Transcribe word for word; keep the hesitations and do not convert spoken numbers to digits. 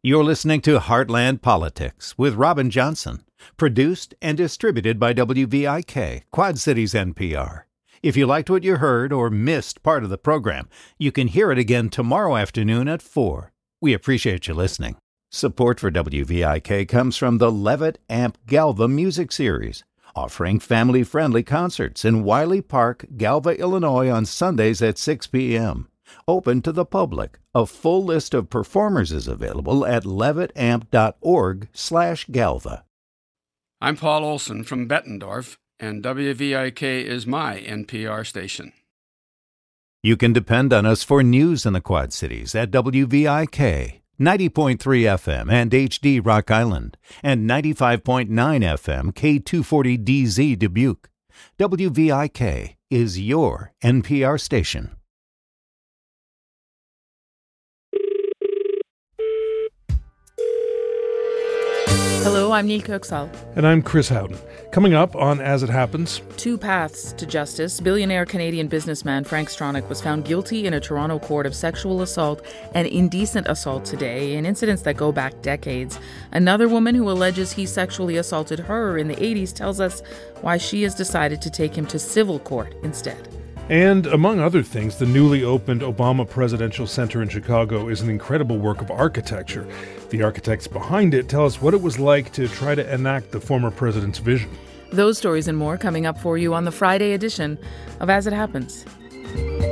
You're listening to Heartland Politics with Robin Johnson, produced and distributed by W V I K, Quad Cities N P R. If you liked what you heard or missed part of the program, you can hear it again tomorrow afternoon at four. We appreciate you listening. Support for W V I K comes from the Levitt Amp Galva Music Series, offering family-friendly concerts in Wiley Park, Galva, Illinois on Sundays at six p.m. Open to the public. A full list of performers is available at levittamp.org slash galva. I'm Paul Olson from Bettendorf, and W V I K is my N P R station. You can depend on us for news in the Quad Cities at W V I K, ninety point three F M and H D Rock Island, and ninety-five point nine F M K two forty D Z Dubuque. W V I K is your N P R station. Hello, I'm Neil Kirksall. And I'm Chris Howden. Coming up on As It Happens. Two paths to justice. Billionaire Canadian businessman Frank Stronach was found guilty in a Toronto court of sexual assault and indecent assault today, in incidents that go back decades. Another woman who alleges he sexually assaulted her in the eighties tells us why she has decided to take him to civil court instead. And among other things, the newly opened Obama Presidential Center in Chicago is an incredible work of architecture. The architects behind it tell us what it was like to try to enact the former president's vision. Those stories and more coming up for you on the Friday edition of As It Happens.